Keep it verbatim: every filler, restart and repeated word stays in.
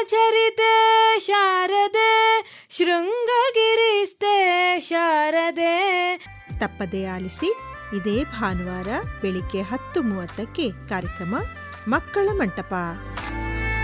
ಚರಿತೆ ಶಾರದೆ ಶೃಂಗಗಿರಿಸ್ತೆ ಶಾರದೆ. ತಪ್ಪದೇ ಆಲಿಸಿ ಇದೇ ಭಾನುವಾರ ಬೆಳಿಗ್ಗೆ ಹತ್ತು ಮೂವತ್ತಕ್ಕೆ ಕಾರ್ಯಕ್ರಮ ಮಕ್ಕಳ ಮಂಟಪ.